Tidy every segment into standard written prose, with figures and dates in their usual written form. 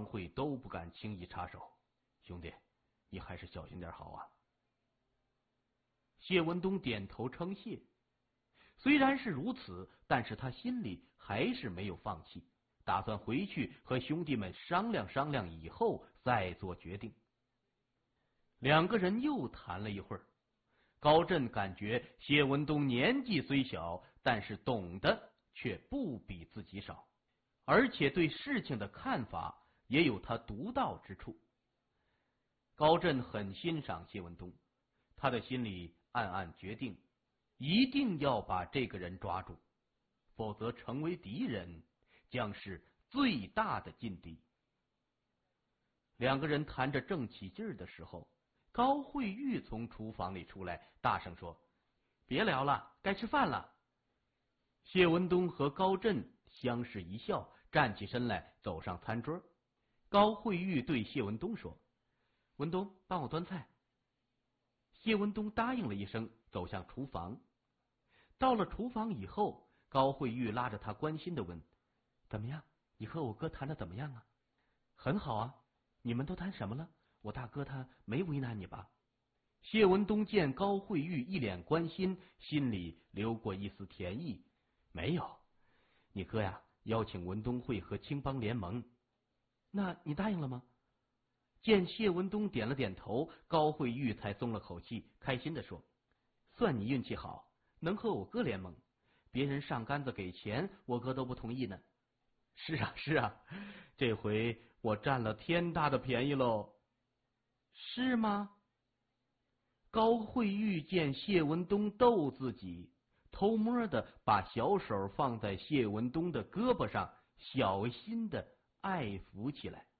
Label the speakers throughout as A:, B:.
A: 会都不敢轻易插手。兄弟，你还是小心点好啊。谢文东点头称谢。虽然是如此，但是他心里还是没有放弃，打算回去和兄弟们商量商量，以后再做决定。两个人又谈了一会儿，高震感觉谢文东年纪虽小，但是懂得却不比自己少，而且对事情的看法也有他独到之处。高震很欣赏谢文东，他的心里暗暗决定，一定要把这个人抓住，否则成为敌人将是最大的劲敌。两个人谈着正起劲儿的时候，高慧玉从厨房里出来，大声说：“别聊了，该吃饭了。”谢文东和高震相视一笑，站起身来走上餐桌。高慧玉对谢文东说：“文东，帮我端菜。”谢文东答应了一声，走向厨房。到了厨房以后，高慧玉拉着他关心地问：“怎么样？你和我哥谈的怎么样啊？”“很好啊，你们都谈什么了？我大哥他没为难你吧？”谢文东见高慧玉一脸关心，心里流过一丝甜意。“没有，你哥呀邀请文东会和青帮联盟。”“那你答应了吗？”见谢文东点了点头，高慧玉才松了口气，开心地说：“算你运气好，能和我哥联盟，别人上杆子给钱，我哥都不同意呢。”“是啊，是啊，这回我占了天大的便宜喽。”“是吗？”高慧玉见谢文东逗自己，偷摸的把小手放在谢文东的胳膊上，小心的爱抚起来。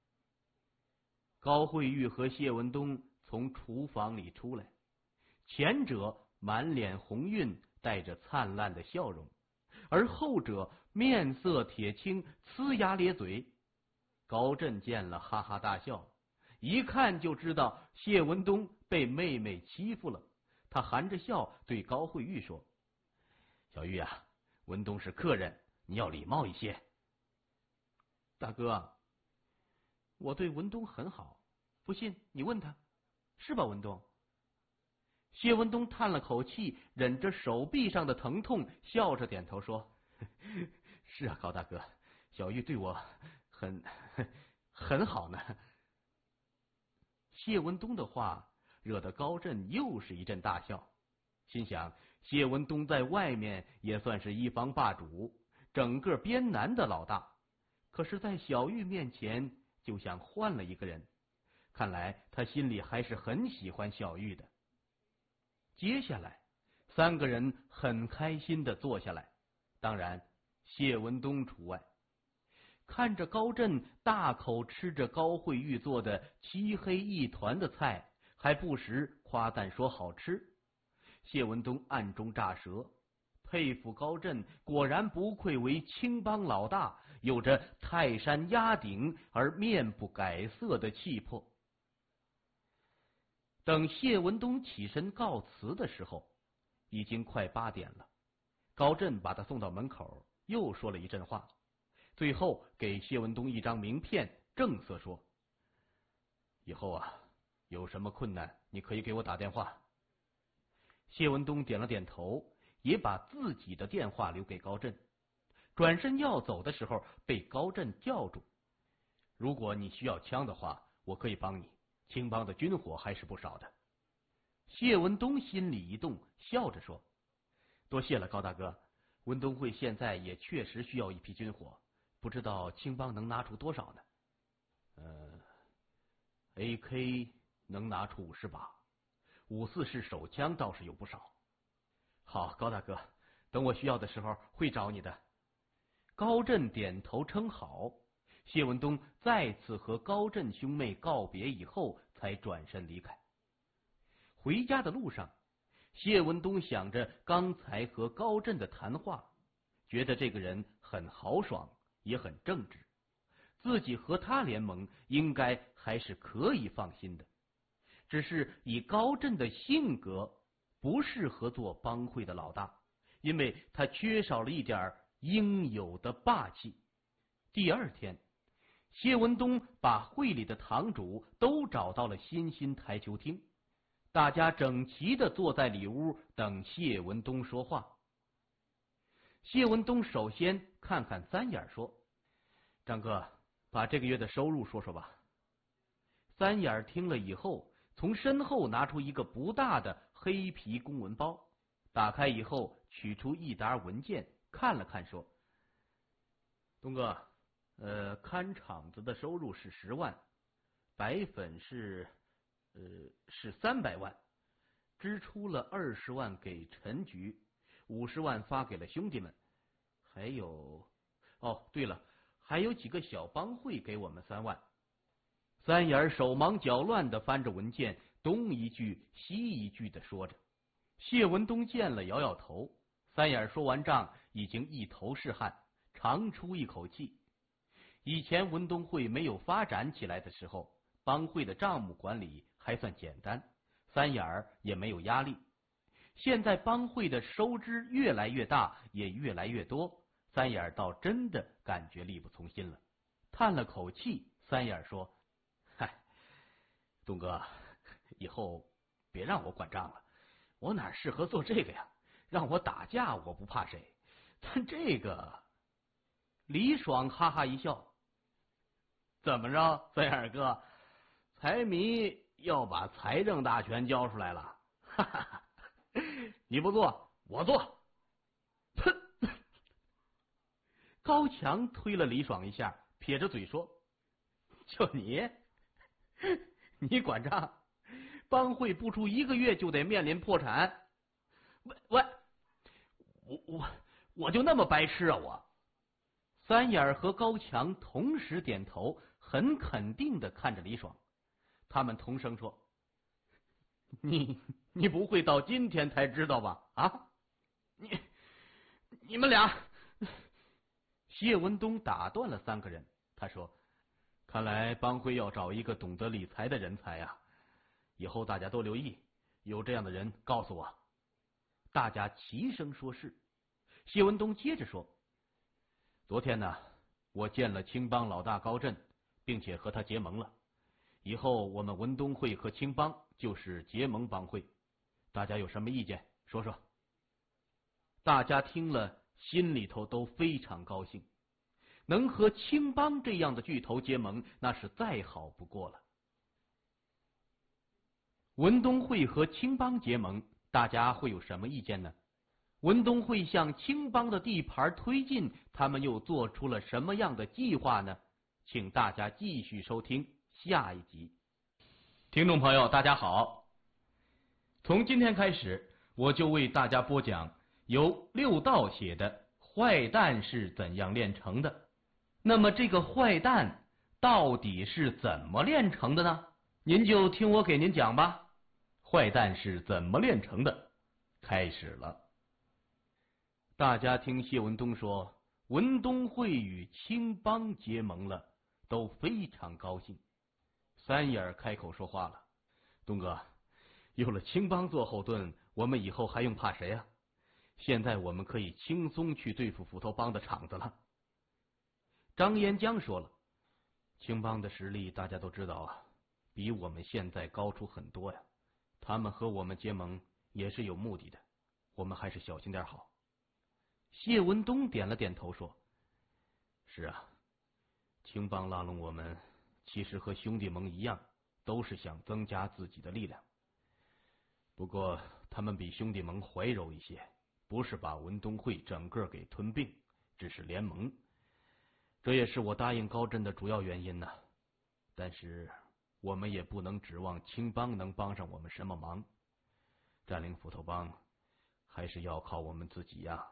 A: 高慧玉和谢文东从厨房里出来，前者满脸红晕，带着灿烂的笑容，而后者面色铁青，呲牙咧嘴。高震见了哈哈大笑，一看就知道谢文东被妹妹欺负了，他含着笑对高慧玉说：“小玉啊，文东是客人，你要礼貌一些。”“大哥，我对文东很好，不信你问他，是吧，文东？”谢文东叹了口气，忍着手臂上的疼痛，笑着点头说：“是啊，高大哥，小玉对我很好呢。”谢文东的话惹得高震又是一阵大笑，心想谢文东在外面也算是一方霸主，整个边南的老大，可是在小玉面前就像换了一个人，看来他心里还是很喜欢小玉的。接下来三个人很开心的坐下来，当然谢文东除外。看着高震大口吃着高慧玉做的漆黑一团的菜，还不时夸赞说好吃，谢文东暗中炸舌，佩服高震果然不愧为青帮老大，有着泰山压顶而面不改色的气魄。等谢文东起身告辞的时候，已经快8点了。高震把他送到门口，又说了一阵话，最后给谢文东一张名片，正色说：“以后啊，有什么困难你可以给我打电话。”谢文东点了点头，也把自己的电话留给高震。转身要走的时候，被高震叫住：“如果你需要枪的话，我可以帮你，青帮的军火还是不少的。”谢文东心里一动，笑着说：“多谢了，高大哥，文东会现在也确实需要一批军火，不知道青帮能拿出多少呢？AK 能拿出50把，5.4式手枪倒是有不少。”“好，高大哥，等我需要的时候会找你的。”高震点头称好。谢文东再次和高震兄妹告别以后，才转身离开。回家的路上，谢文东想着刚才和高震的谈话，觉得这个人很豪爽，也很正直，自己和他联盟应该还是可以放心的。只是以高震的性格，不适合做帮会的老大，因为他缺少了一点应有的霸气。第二天， 谢文东把会里的堂主都找到了新兴台球厅，大家整齐地坐在里屋等谢文东说话。谢文东首先看看三眼，说：“张哥，把这个月的收入说说吧。”三眼听了以后，从身后拿出一个不大的黑皮公文包，打开以后取出一沓文件看了看，说：“东哥，看场子的收入是10万，白粉是300万，支出了20万给陈局，50万发给了兄弟们，还有，哦，对了，还有几个小帮会给我们3万。”三眼手忙脚乱地翻着文件，东一句西一句地说着。谢文东见了摇摇头。三眼说完账，已经一头是汗，长出一口气。以前文东会没有发展起来的时候，帮会的账目管理还算简单，三眼也没有压力。现在帮会的收支越来越大，也越来越多，三眼倒真的感觉力不从心了。叹了口气，三眼说：“嗨，东哥，以后别让我管账了，我哪适合做这个呀？让我打架我不怕谁，但这个……”李爽哈哈一笑：“怎么着，三眼哥，财迷要把财政大权交出来了？哈哈哈，你不做，我做。”哼！高强推了李爽一下，撇着嘴说：“就你，你管账？帮会不出1个月就得面临破产？喂，我就那么白痴啊我？”三眼和高强同时点头，很肯定地看着李爽。他们同声说：“你不会到今天才知道吧？啊，你们俩。”谢文东打断了3个人，他说：“看来帮会要找一个懂得理财的人才呀，以后大家都留意，有这样的人告诉我。”大家齐声说是。谢文东接着说：“昨天呢，我见了青帮老大高震，并且和他结盟了。以后我们文东会和青帮就是结盟帮会，大家有什么意见说说。”大家听了心里头都非常高兴，能和青帮这样的巨头结盟，那是再好不过了。文东会和青帮结盟，大家会有什么意见呢？文东会向青帮的地盘推进，他们又做出了什么样的计划呢？请大家继续收听下一集。听众朋友，大家好，从今天开始，我就为大家播讲由六道写的《坏蛋是怎样炼成的》。那么这个坏蛋到底是怎么炼成的呢？您就听我给您讲吧。坏蛋是怎么炼成的？开始了。大家听谢文东说文东会与青帮结盟了，都非常高兴。三眼开口说话了：“东哥，有了青帮做后盾，我们以后还用怕谁啊？现在我们可以轻松去对付斧头帮的场子了。”张延江说了：“青帮的实力大家都知道啊，比我们现在高出很多呀。他们和我们结盟也是有目的的，我们还是小心点好。”谢文东点了点头说：“是啊，青帮拉拢我们，其实和兄弟盟一样，都是想增加自己的力量。不过他们比兄弟盟怀柔一些，不是把文东会整个给吞并，只是联盟。这也是我答应高震的主要原因呢。但是我们也不能指望青帮能帮上我们什么忙，占领斧头帮还是要靠我们自己呀。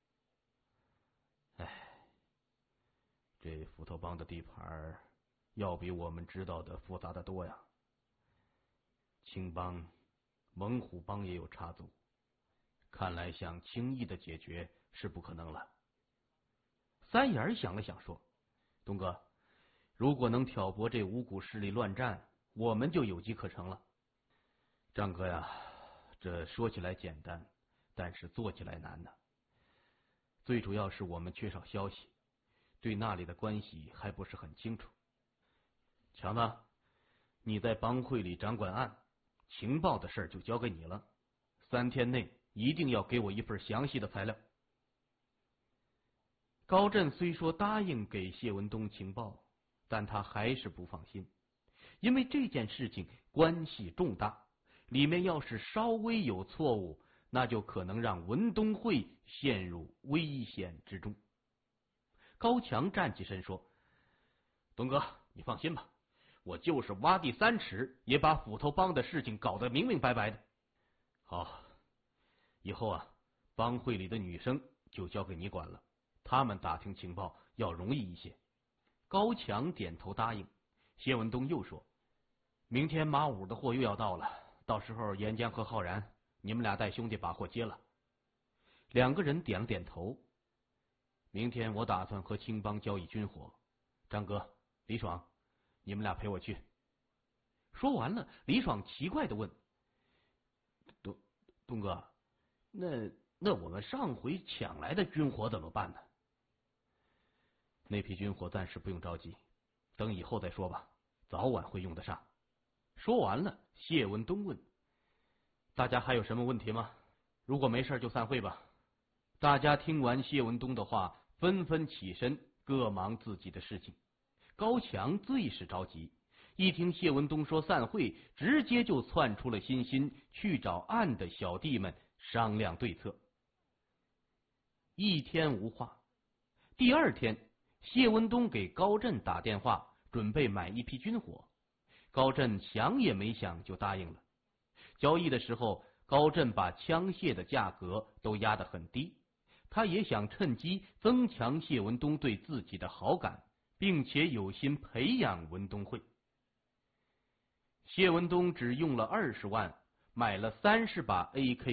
A: 哎，这斧头帮的地盘要比我们知道的复杂的多呀。青帮、猛虎帮也有插足，看来想轻易的解决是不可能了。”三眼想了想说：“东哥，如果能挑拨这五股势力乱战，我们就有机可乘了。”张哥呀，这说起来简单，但是做起来难呢。最主要是我们缺少消息，对那里的关系还不是很清楚。 强子，你在帮会里掌管案，情报的事就交给你了。3天内一定要给我一份详细的材料。高震虽说答应给谢文东情报，但他还是不放心，因为这件事情关系重大，里面要是稍微有错误，那就可能让文东会陷入危险之中。高强站起身说：“东哥，你放心吧，我就是挖地3尺，也把斧头帮的事情搞得明明白白的。好，以后啊，帮会里的女生就交给你管了，他们打听情报要容易一些。”高强点头答应。谢文东又说：“明天马五的货又要到了，到时候严江和浩然，你们俩带兄弟把货接了。”2个人点了点头。明天我打算和青帮交易军火，张哥、李爽，你们俩陪我去。说完了，李爽奇怪的问：“东哥，那我们上回抢来的军火怎么办呢？”那批军火暂时不用着急，等以后再说吧，早晚会用得上。说完了，谢文东问：“大家还有什么问题吗？如果没事就散会吧。”大家听完谢文东的话，纷纷起身，各忙自己的事情。高强最是着急，一听谢文东说散会，直接就窜出了新心，去找案的小弟们商量对策。1天无话。第2天，谢文东给高震打电话，准备买一批军火。高震想也没想就答应了。交易的时候，高震把枪械的价格都压得很低，他也想趁机增强谢文东对自己的好感，并且有心培养文东会。谢文东只用了20万，买了30把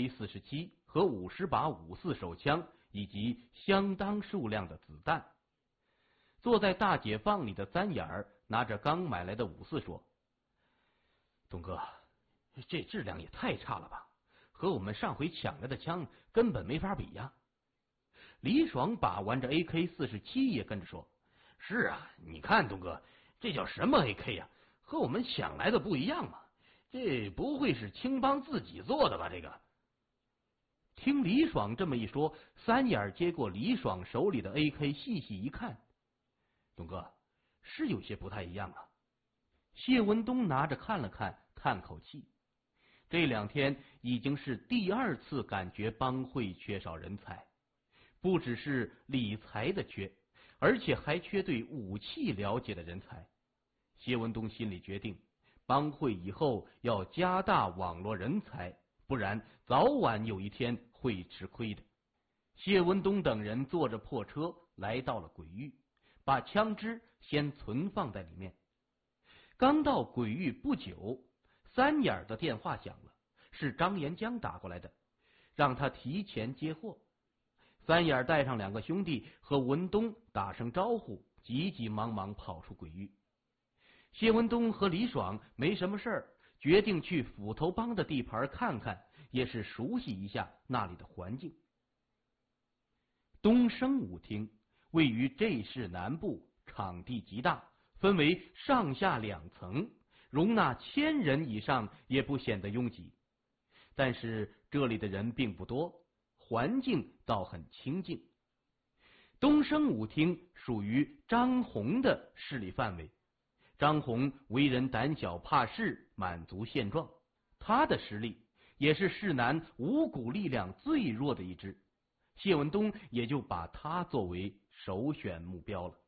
A: AK-47 和50把5.4手枪，以及相当数量的子弹。坐在大解放里的3眼儿拿着刚买来的5.4说：“东哥，这质量也太差了吧，和我们上回抢来的枪根本没法比呀。”李爽把玩着 AK-47 也跟着说：“是啊，你看东哥，这叫什么 AK 呀？和我们抢来的不一样嘛，这不会是青帮自己做的吧？这个。”听李爽这么一说，3眼接过李爽手里的 AK 细细一看：“东哥，是有些不太一样啊。”谢文东拿着看了看，叹口气。这2天已经是第2次感觉帮会缺少人才，不只是理财的缺，而且还缺对武器了解的人才。谢文东心里决定，帮会以后要加大网络人才，不然早晚有一天会吃亏的。谢文东等人坐着破车来到了鬼域，把枪支先存放在里面。刚到鬼域不久，3眼的电话响了，是张延江打过来的，让他提前接货。3眼带上2个兄弟和文东打声招呼，急急忙忙跑出鬼域。谢文东和李爽没什么事儿，决定去斧头帮的地盘看看，也是熟悉一下那里的环境。东升舞厅位于 J 市南部，场地极大，分为上下2层，容纳1000人以上也不显得拥挤。但是这里的人并不多，环境倒很清静。东升舞厅属于张宏的势力范围，张宏为人胆小怕事，满足现状，他的实力也是市南5股力量最弱的一支，谢文东也就把他作为首选目标了。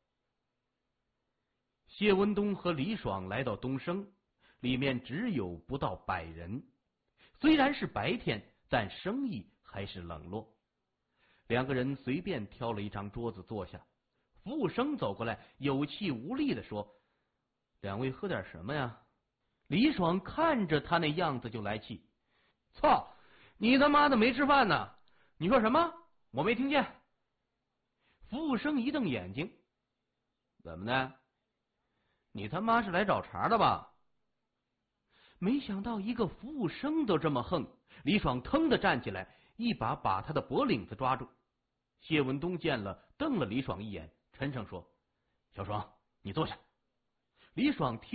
A: 谢文东和李爽来到东升，里面只有不到100人，虽然是白天，但生意还是冷落。2个人随便挑了一张桌子坐下，服务生走过来，有气无力地说：“2位喝点什么呀？”李爽看着他那样子就来气：“操，你他妈的没吃饭呢？你说什么？我没听见。”服务生一瞪眼睛：“怎么的？你他妈是来找茬的吧？”没想到一个服务生都这么横，李爽腾地站起来，一把把他的脖领子抓住。谢文东见了，瞪了李爽一眼，沉声说：“小爽，你坐下。”李爽听